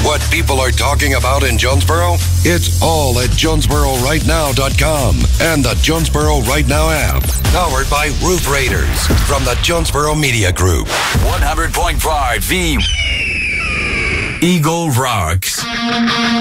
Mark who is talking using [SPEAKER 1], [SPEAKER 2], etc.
[SPEAKER 1] What people are talking about in Jonesboro? It's all at JonesboroRightNow.com and the Jonesboro Right Now app. Powered by Roof Raiders from the Jonesboro Media Group.
[SPEAKER 2] 100.5 The Eagle Rocks.